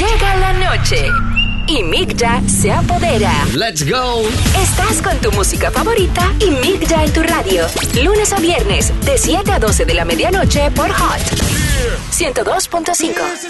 Llega la noche y Migda se apodera. ¡Let's go! Estás con tu música favorita y Migda en tu radio. Lunes a viernes, de 7 a 12 de la medianoche por Hot 102.5.